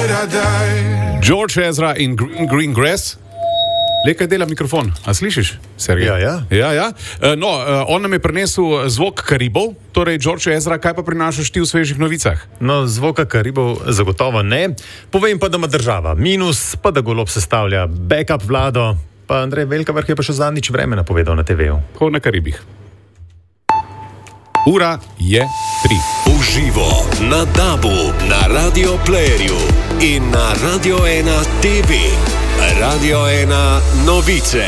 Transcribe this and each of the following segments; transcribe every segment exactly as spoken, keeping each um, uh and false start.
George Ezra in Green, Green Grass. Le, kaj dela mikrofon? A slišiš, Sergej? Ja, ja. ja, ja. No, on nam je prinesel zvok Karibov, torej George Ezra, kaj pa prinašaš ti v svežih novicah? No, zvoka Karibov zagotovo ne. Povem pa, da ima država minus, pa da Golob sestavlja backup vlado, pa Andrej Velkavrh je pa še zadnjič vreme napovedal na te veju. Ko na Karibih. Ura je tri. Uživo na Dabu, na Radio Playerju in na Radio ena T V. Radio ena novice.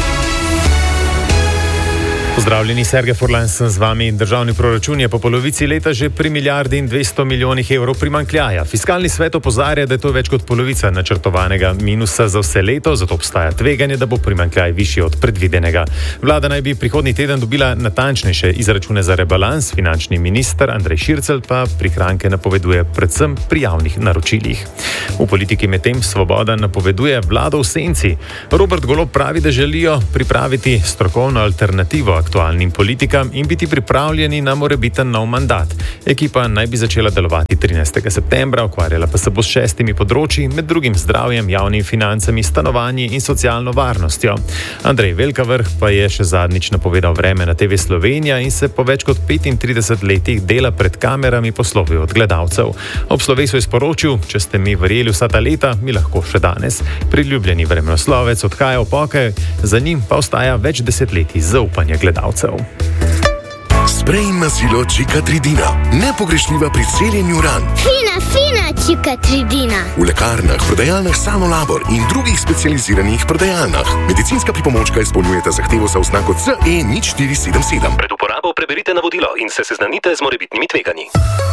Pozdravljeni, Sergej Furlan sem z vami. Državni proračun je po polovici leta že pri milijardi in dvesto milijonih evrov primanjkljaja. Fiskalni svet opozarja, da je to več kot polovica načrtovanega minusa za vse leto, zato obstaja tveganje, da bo primanjkljaj višji od predvidenega. Vlada naj bi prihodnji teden dobila natančnejše izračune za rebalans, finančni minister Andrej Šircelj pa prihranke napoveduje predvsem pri javnih naročilih. V politiki medtem Svoboda napoveduje vlado v senci. Robert Golob pravi, da želijo pripraviti strokovno alternativo aktualnim politikam in biti pripravljeni na morebiten nov mandat. Ekipa naj bi začela delovati trinajstega septembra, ukvarjala pa se bo s šestimi področji, med drugim zdravjem, javnimi financami, stanovanji in socialno varnostjo. Andrej Velkavrh pa je še zadnjič napovedal vreme na T V Slovenija in se po več kot petintrideset letih dela pred kamerami poslovil od gledalcev. Ob slovesu je sporočil, če ste mi verjeli vsa ta leta, mi lahko še danes. Priljubljeni vremenoslovec odhaja v pokoj, za njim pa ostaja več desetletij zaupanja gledalcev. Sprej mazilo Čikatridina. Nepogrešljiva pri celjenju ran. Fina, fina Čikatridina. V lekarnah, prodajalnah Sanolabor in drugih specializiranih prodajalnah. Medicinska pripomočka izpolnjujeta zahtevo za oznako C E nič štiri sedem sedem. Pred uporabo preberite navodilo in se seznanite z morebitnimi tveganji.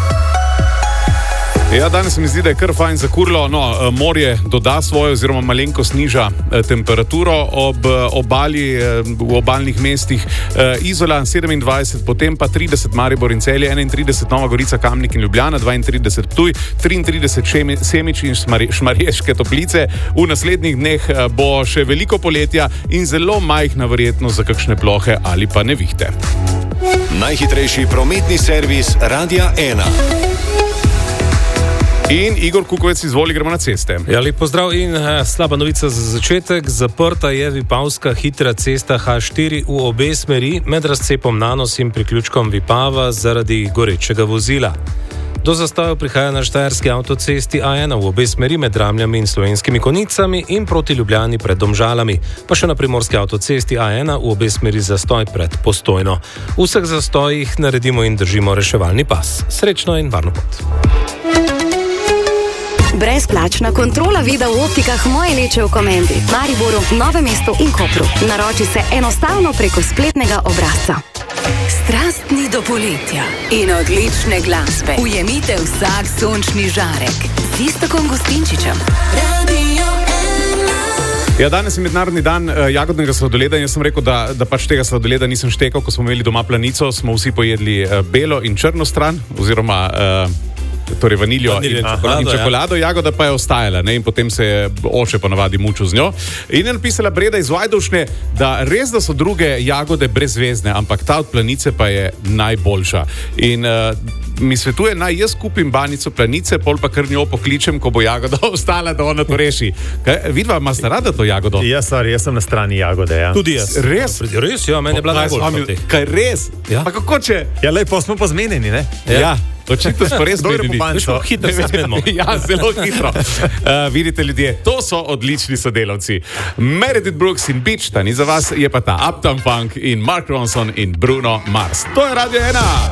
Ja, danes se mi zdi, da je kar fajn zakurlo. No, morje doda svojo oziroma malenko sniža temperaturo ob obali, v obalnih mestih. Izola sedemindvajset, potem pa trideset Maribor in Celje, enaintrideset Nova Gorica, Kamnik in Ljubljana, dvaintrideset Ptuj, triintrideset Semič in Šmarješke Toplice. V naslednjih dneh bo še veliko poletja in zelo majhna verjetnost za kakšne plohe ali pa nevihte. Najhitrejši prometni servis Radia ena. In Igor Kukovec, izvoli, gremo na ceste. Ja, lep pozdrav in eh, slaba novica za začetek. Zaprta je Vipavska hitra cesta H štiri v obe smeri med razcepom Nanos in priključkom Vipava zaradi gorečega vozila. Do zastojev prihaja na štajerski avtocesti A ena v obe smeri med Ramljami in Slovenskimi Konjicami in proti Ljubljani pred Domžalami, pa še na primorski avtocesti A ena v obe smeri zastoj pred Postojno. V vseh zastojih naredimo in držimo reševalni pas. Srečno in varno pot. Brezplačna kontrola vida v optikah Moje Leče v Komendi, Mariboru, Novem mestu in Kopru. Naroči se enostavno preko spletnega obrazca. Strastni do poletja in odlične glasbe. Ujemite vsak sončni žarek z Iztokom Gostinčičem. Radio ena. Ja, danes je mednarodni dan uh, jagodnega sladoleda in jaz sem rekel, da, da pač tega sladoleda nisem štekal, ko smo imeli doma planico, smo vsi pojedli uh, belo in črno stran, oziroma uh, torej vaniljo in, in čokolado, in čokolado ja. Jagoda pa je ostajala, ne? In potem se je oče ponavadi mučil z njo. In je napisala Breda iz Vajdovšne, da res, da so druge jagode brezvezne, ampak ta od planice pa je najboljša. In uh, mi svetuje, naj jaz kupim banico planice, pol pa kar njo pokličem, ko bo jagoda ostala, da ona to reši. Kaj, vidva, ima sta rada to jagodo? Ja, sorry, jaz sem na strani jagode, ja. Tudi jaz. Res? Res, ja, meni je bila najbolj. Kaj res? Ja. Pa kako če? Ja, lepo smo pa zmenjeni, ne? Ja. ja. Očitno smo res zmenjeni. Hitro se zmenimo. Ja, zelo hitro. Uh, vidite, ljudje, to so odlični sodelavci. Meredith Brooks in Beach, ta ni za vas, je pa ta Uptown Funk in Mark Ronson in Bruno Mars. To je Radio ena.